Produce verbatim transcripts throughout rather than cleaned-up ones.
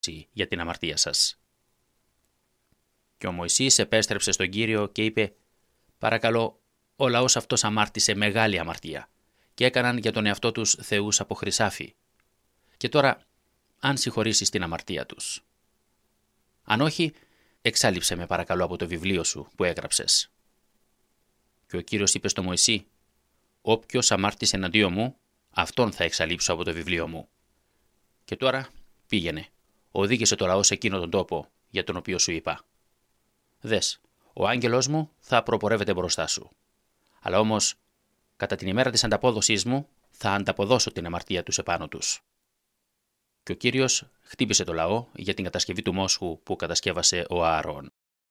για την αμαρτία σας. Και ο Μωυσής επέστρεψε στον Κύριο και είπε «Παρακαλώ, ο λαός αυτός αμάρτησε μεγάλη αμαρτία και έκαναν για τον εαυτό τους θεούς από χρυσάφι. Και τώρα, αν συγχωρήσεις την αμαρτία τους. Αν όχι, εξάλειψε με παρακαλώ από το βιβλίο σου που έγραψες». Και ο Κύριος είπε στο Μωυσή «Όποιος αμάρτησε εναντίον μου, αυτόν θα εξαλείψω από το βιβλίο μου. Και τώρα πήγαινε, οδήγησε το λαό σε εκείνο τον τόπο για τον οποίο σου είπα. Δες, ο άγγελός μου θα προπορεύεται μπροστά σου. Αλλά όμως, κατά την ημέρα της ανταπόδοσής μου, θα ανταποδώσω την αμαρτία τους επάνω τους». Και ο Κύριος χτύπησε το λαό για την κατασκευή του μόσχου που κατασκεύασε ο Ααρών.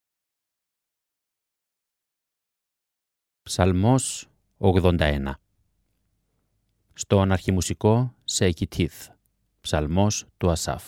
Ψαλμός ογδόντα ένα. Στον αρχιμουσικό σε Εκιτήθ. Ψαλμός του Ασάφ.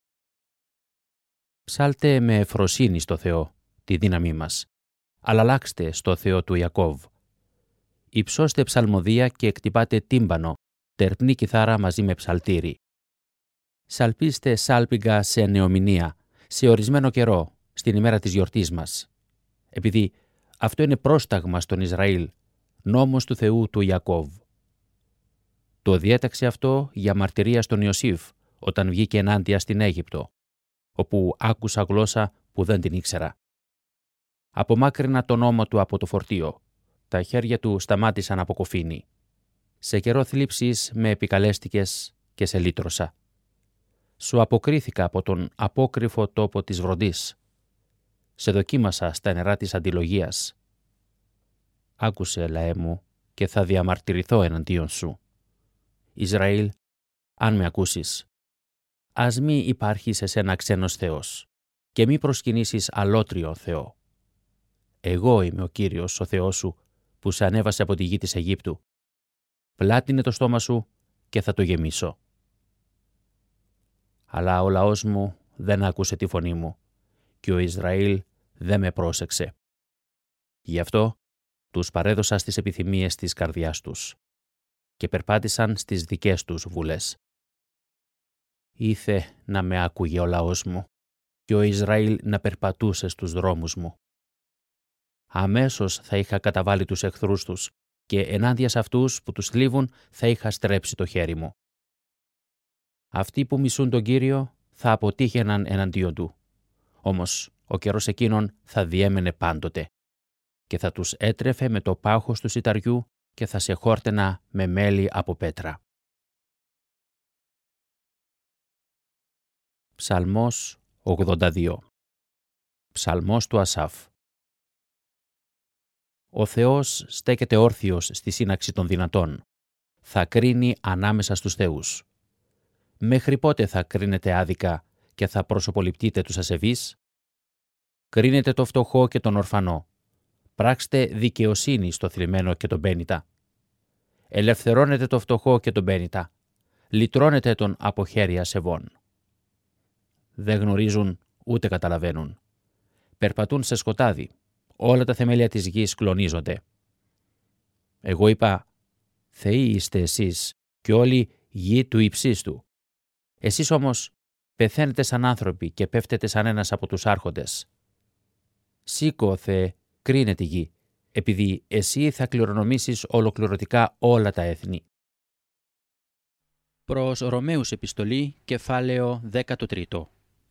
Ψάλτε με ευφροσύνη στο Θεό, τη δύναμή μας, αλλά αλλάξτε στο Θεό του Ιακώβ. Υψώστε ψαλμοδία και εκτυπάτε τύμπανο, τερπνή κιθάρα μαζί με ψαλτήρι. Σαλπίστε σάλπιγγα σε νεομηνία, σε ορισμένο καιρό, στην ημέρα της γιορτής μας. Επειδή αυτό είναι πρόσταγμα στον Ισραήλ, νόμος του Θεού του Ιακώβ. Το διέταξε αυτό για μαρτυρία στον Ιωσήφ, όταν βγήκε ενάντια στην Αίγυπτο, όπου άκουσα γλώσσα που δεν την ήξερα. Απομάκρυνα τον ώμο του από το φορτίο. Τα χέρια του σταμάτησαν από κοφίνι. Σε καιρό θλίψης με επικαλέστηκες και σε λύτρωσα. Σου αποκρίθηκα από τον απόκρυφο τόπο της βροντής. Σε δοκίμασα στα νερά της αντιλογίας. Άκουσε, λαέ μου, και θα διαμαρτυρηθώ εναντίον σου. Ισραήλ, αν με ακούσεις, ας μη υπάρχει σε σένα ξένος Θεός και μη προσκυνήσεις αλότριο Θεό. Εγώ είμαι ο Κύριος, ο Θεός σου, που σε ανέβασε από τη γη της Αιγύπτου. Πλάτινε το στόμα σου και θα το γεμίσω. Αλλά ο λαός μου δεν άκουσε τη φωνή μου και ο Ισραήλ δεν με πρόσεξε. Γι' αυτό τους παρέδωσα στις επιθυμίες της καρδιάς τους και περπάτησαν στις δικές τους βουλές. Ήθε να με άκουγε ο λαός μου και ο Ισραήλ να περπατούσε στους δρόμους μου. Αμέσως θα είχα καταβάλει τους εχθρούς τους και ενάντια σε αυτούς που τους θλίβουν θα είχα στρέψει το χέρι μου. Αυτοί που μισούν τον Κύριο θα αποτύχαιναν εναντίον του. Όμως ο καιρός εκείνων θα διέμενε πάντοτε και θα τους έτρεφε με το πάχος του σιταριού και θα σε χόρτενα με μέλι από πέτρα. Ψαλμός ογδόντα δύο. Ψαλμός του Ασάφ. Ο Θεός στέκεται όρθιος στη σύναξη των δυνατών. Θα κρίνει ανάμεσα στους θεούς. Μέχρι πότε θα κρίνετε άδικα και θα προσωποληπτείτε τους ασεβείς? Κρίνετε το φτωχό και τον ορφανό. Πράξτε δικαιοσύνη στο θλιμμένο και τον πένητα. Ελευθερώνετε το φτωχό και τον πένητα. Λυτρώνετε τον από χέρια ασεβών. Δεν γνωρίζουν ούτε καταλαβαίνουν. Περπατούν σε σκοτάδι. Όλα τα θεμέλια της γης κλονίζονται. Εγώ είπα, Θεοί είστε εσείς και όλοι γη του υψίστου. Εσείς όμως πεθαίνετε σαν άνθρωποι και πέφτετε σαν ένας από τους άρχοντες. Σήκω, Θεέ, κρίνε τη γη, επειδή εσύ θα κληρονομήσεις ολοκληρωτικά όλα τα έθνη. Προς Ρωμαίους επιστολή, κεφάλαιο δέκατο τρίτο.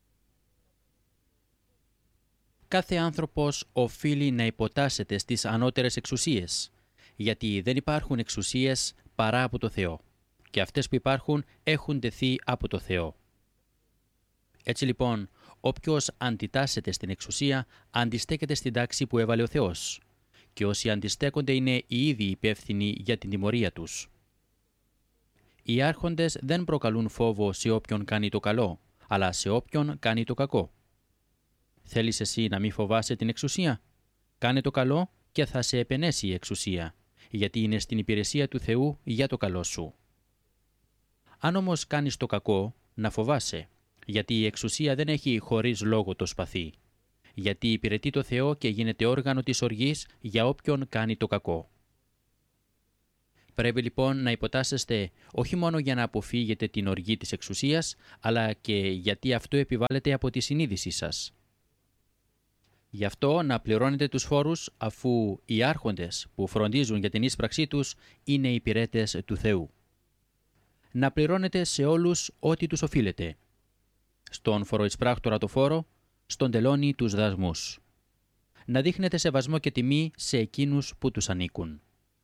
Κάθε άνθρωπος οφείλει να υποτάσσεται στις ανώτερες εξουσίες, γιατί δεν υπάρχουν εξουσίες παρά από το Θεό, και αυτές που υπάρχουν έχουν τεθεί από το Θεό. Έτσι λοιπόν, όποιος αντιτάσσεται στην εξουσία, αντιστέκεται στην τάξη που έβαλε ο Θεός, και όσοι αντιστέκονται είναι οι ίδιοι υπεύθυνοι για την τιμωρία τους. Οι άρχοντες δεν προκαλούν φόβο σε όποιον κάνει το καλό, αλλά σε όποιον κάνει το κακό. Θέλεις εσύ να μην φοβάσαι την εξουσία? Κάνε το καλό και θα σε επενέσει η εξουσία, γιατί είναι στην υπηρεσία του Θεού για το καλό σου. Αν όμως κάνεις το κακό, να φοβάσαι, γιατί η εξουσία δεν έχει χωρίς λόγο το σπαθί, γιατί υπηρετεί το Θεό και γίνεται όργανο της οργής για όποιον κάνει το κακό. Πρέπει λοιπόν να υποτάσσεστε όχι μόνο για να αποφύγετε την οργή της εξουσίας, αλλά και γιατί αυτό επιβάλλεται από τη συνείδησή σας. Γι' αυτό να πληρώνετε τους φόρους, αφού οι άρχοντες που φροντίζουν για την ίσπραξή τους είναι υπηρέτες του Θεού. Να πληρώνετε σε όλους ό,τι τους οφείλετε. Στον φοροεισπράκτορα το φόρο, στον τελώνη τους δασμούς. Να δείχνετε σεβασμό και τιμή σε εκείνους που τους ανήκουν.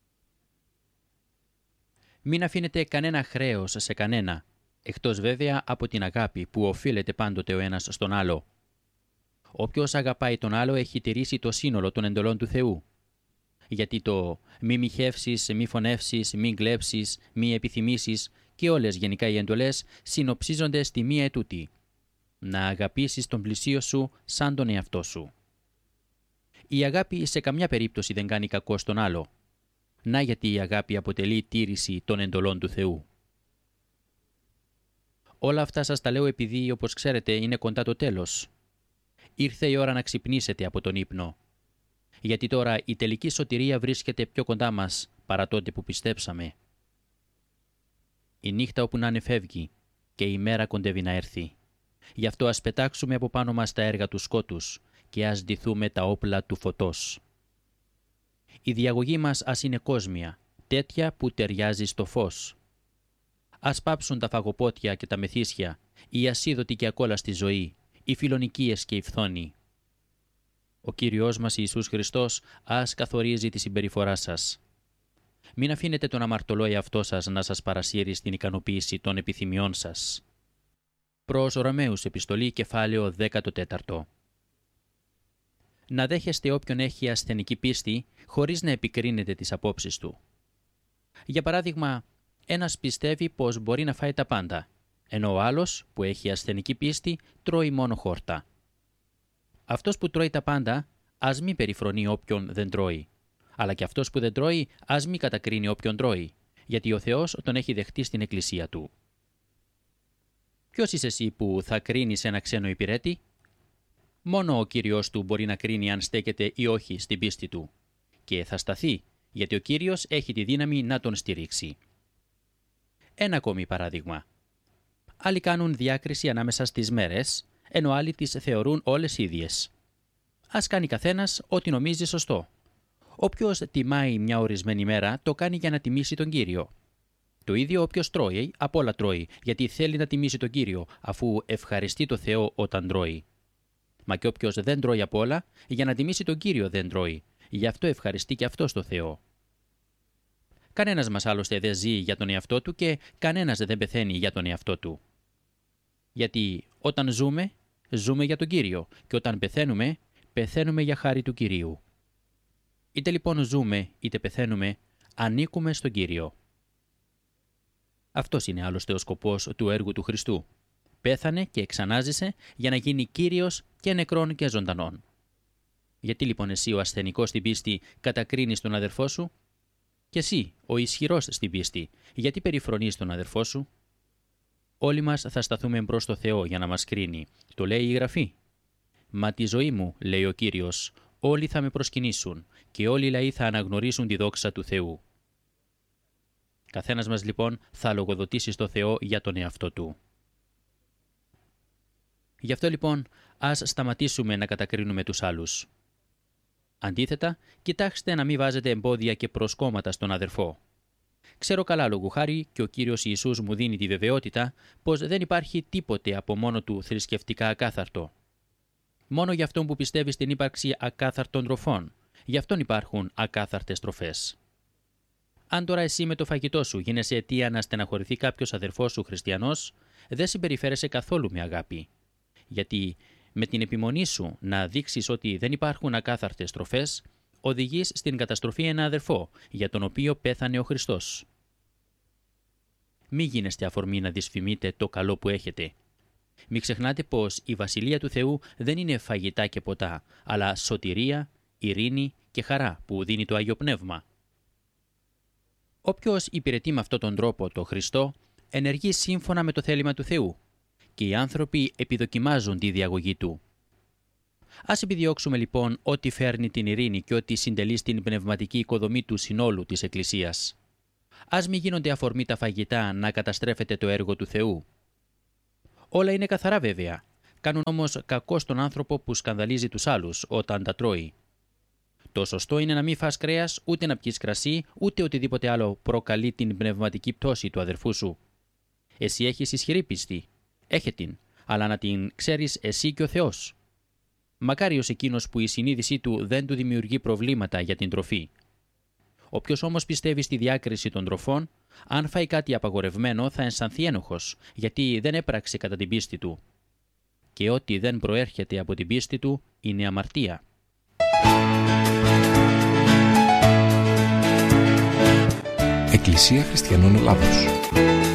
Μην αφήνετε κανένα χρέος σε κανένα, εκτός βέβαια από την αγάπη που οφείλεται πάντοτε ο ένας στον άλλο. Όποιος αγαπάει τον άλλο έχει τηρήσει το σύνολο των εντολών του Θεού. Γιατί το μη μοιχεύσεις, μη φωνεύσεις, μη κλέψεις, μη επιθυμήσεις και όλες γενικά οι εντολές συνοψίζονται στη μία ετούτη. Να αγαπήσεις τον πλησίο σου σαν τον εαυτό σου. Η αγάπη σε καμιά περίπτωση δεν κάνει κακό στον άλλο. Να γιατί η αγάπη αποτελεί τήρηση των εντολών του Θεού. Όλα αυτά σας τα λέω επειδή, όπως ξέρετε, είναι κοντά το τέλος. Ήρθε η ώρα να ξυπνήσετε από τον ύπνο. Γιατί τώρα η τελική σωτηρία βρίσκεται πιο κοντά μας παρά τότε που πιστέψαμε. Η νύχτα όπου να είναι φεύγει και η μέρα κοντεύει να έρθει. Γι' αυτό ας πετάξουμε από πάνω μας τα έργα του σκότους και ας ντυθούμε τα όπλα του φωτός. Η διαγωγή μας ας είναι κόσμια, τέτοια που ταιριάζει στο φως. Ας πάψουν τα φαγοπότια και τα μεθύσια, η ασίδωτη και ακόλαστη ζωή, οι φιλονικίες και οι φθόνοι. Ο Κύριος μας Ιησούς Χριστός ας καθορίζει τη συμπεριφορά σας. Μην αφήνετε τον αμαρτωλό εαυτό σας να σας παρασύρει στην ικανοποίηση των επιθυμιών σας. Προς Ρωμαίους επιστολή κεφάλαιο δεκατέσσερα. Να δέχεστε όποιον έχει ασθενική πίστη χωρίς να επικρίνετε τις απόψεις του. Για παράδειγμα, ένας πιστεύει πως μπορεί να φάει τα πάντα, ενώ ο άλλος που έχει ασθενική πίστη τρώει μόνο χόρτα. Αυτός που τρώει τα πάντα ας μην περιφρονεί όποιον δεν τρώει, αλλά και αυτός που δεν τρώει ας μην κατακρίνει όποιον τρώει, γιατί ο Θεός τον έχει δεχτεί στην εκκλησία του. Ποιος είσαι εσύ που θα κρίνεις ένα ξένο υπηρέτη? Μόνο ο Κύριος του μπορεί να κρίνει αν στέκεται ή όχι στην πίστη του. Και θα σταθεί, γιατί ο Κύριος έχει τη δύναμη να τον στηρίξει. Ένα ακόμη παράδειγμα. Άλλοι κάνουν διάκριση ανάμεσα στις μέρες, ενώ άλλοι τις θεωρούν όλες ίδιες. Ας κάνει καθένας ό,τι νομίζει σωστό. Όποιος τιμάει μια ορισμένη μέρα, το κάνει για να τιμήσει τον Κύριο. Το ίδιο όποιος τρώει, απ' όλα τρώει, γιατί θέλει να τιμήσει τον Κύριο, αφού ευχαριστεί το Θεό όταν τρώει. Μα και όποιος δεν τρώει απ' όλα, για να τιμήσει τον Κύριο δεν τρώει, γι' αυτό ευχαριστεί και αυτός το Θεό. Κανένας μας άλλωστε δεν ζει για τον εαυτό του και κανένας δεν πεθαίνει για τον εαυτό του. Γιατί όταν ζούμε, ζούμε για τον Κύριο και όταν πεθαίνουμε, πεθαίνουμε για χάρη του Κυρίου. Είτε λοιπόν ζούμε είτε πεθαίνουμε, ανήκουμε στον Κύριο. Αυτός είναι άλλωστε ο σκοπός του έργου του Χριστού. Πέθανε και εξανάζησε για να γίνει Κύριος και νεκρών και ζωντανών. Γιατί λοιπόν εσύ ο ασθενικός στην πίστη κατακρίνεις τον αδερφό σου? Και εσύ ο ισχυρός στην πίστη, γιατί περιφρονείς τον αδερφό σου? Όλοι μας θα σταθούμε μπρος στο Θεό για να μας κρίνει. Το λέει η Γραφή. «Μα τη ζωή μου», λέει ο Κύριος, «όλοι θα με προσκυνήσουν και όλοι οι λαοί θα αναγνωρίσουν τη δόξα του Θεού». Καθένας μας λοιπόν θα λογοδοτήσει στο Θεό για τον εαυτό του. Γι' αυτό λοιπόν ας σταματήσουμε να κατακρίνουμε τους άλλους. Αντίθετα, κοιτάξτε να μην βάζετε εμπόδια και προσκόμματα στον αδερφό. Ξέρω καλά λόγου χάρη και ο Κύριος Ιησούς μου δίνει τη βεβαιότητα πως δεν υπάρχει τίποτε από μόνο του θρησκευτικά ακάθαρτο. Μόνο για αυτόν που πιστεύει στην ύπαρξη ακάθαρτων τροφών, γι' αυτόν υπάρχουν ακάθαρτες τροφές. Αν τώρα εσύ με το φαγητό σου γίνεσαι αιτία να στεναχωρηθεί κάποιος αδερφός σου χριστιανός, δεν συμπεριφέρεσαι καθόλου με αγάπη. Γιατί με την επιμονή σου να δείξεις ότι δεν υπάρχουν ακάθαρτες τροφές, οδηγείς στην καταστροφή ένα αδερφό, για τον οποίο πέθανε ο Χριστός. Μη γίνεστε αφορμή να δυσφημείτε το καλό που έχετε. Μην ξεχνάτε πως η Βασιλεία του Θεού δεν είναι φαγητά και ποτά, αλλά σωτηρία, ειρήνη και χαρά που δίνει το Άγιο Πνεύμα. Όποιος υπηρετεί με αυτόν τον τρόπο το Χριστό, ενεργεί σύμφωνα με το θέλημα του Θεού και οι άνθρωποι επιδοκιμάζουν τη διαγωγή Του. Ας επιδιώξουμε λοιπόν ό,τι φέρνει την ειρήνη και ό,τι συντελεί στην πνευματική οικοδομή του συνόλου της Εκκλησίας. Ας μη γίνονται αφορμή τα φαγητά να καταστρέφεται το έργο του Θεού. Όλα είναι καθαρά βέβαια. Κάνουν όμως κακό στον άνθρωπο που σκανδαλίζει τους άλλους όταν τα τρώει. Το σωστό είναι να μην φας κρέας, ούτε να πιεις κρασί, ούτε οτιδήποτε άλλο προκαλεί την πνευματική πτώση του αδερφού σου. Εσύ έχεις ισχυρή πίστη. Έχε την, αλλά να την ξέρεις εσύ και ο Θεός. Μακάριος εκείνος που η συνείδησή του δεν του δημιουργεί προβλήματα για την τροφή. Όποιος όμως πιστεύει στη διάκριση των τροφών, αν φάει κάτι απαγορευμένο θα αισθανθεί ένοχος, γιατί δεν έπραξε κατά την πίστη του. Και ό,τι δεν προέρχεται από την πίστη του είναι αμαρτία. Εκκλησία Χριστιανών Ελλάδος.